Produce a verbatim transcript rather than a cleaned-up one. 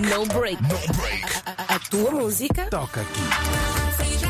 No break. No break. A, a, a tua música Toca aqui.